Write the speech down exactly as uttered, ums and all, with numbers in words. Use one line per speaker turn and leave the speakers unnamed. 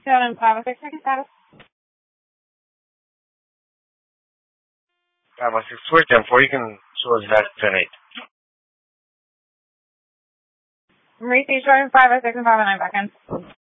Seven five oh six second status.
five one six, towards ten four, you can show us that ten eight.
Maurice, Jordan five oh six and five oh nine back in.